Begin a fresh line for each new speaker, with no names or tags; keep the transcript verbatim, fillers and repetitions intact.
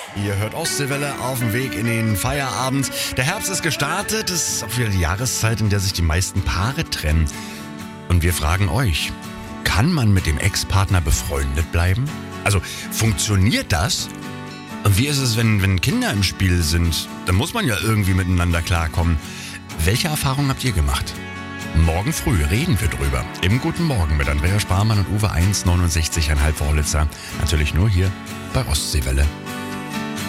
Ihr hört Ostseewelle auf dem Weg in den Feierabend. Der Herbst ist gestartet, es ist auch wieder die Jahreszeit, in der sich die meisten Paare trennen. Und wir fragen euch, kann man mit dem Ex-Partner befreundet bleiben? Also, funktioniert das? Und wie ist es, wenn, wenn Kinder im Spiel sind? Dann muss man ja irgendwie miteinander klarkommen. Welche Erfahrungen habt ihr gemacht? Morgen früh reden wir drüber. Im Guten Morgen mit Andrea Sparmann und Uwe eins neunundsechzig Komma fünf Wollitzer. Natürlich nur hier bei Ostseewelle.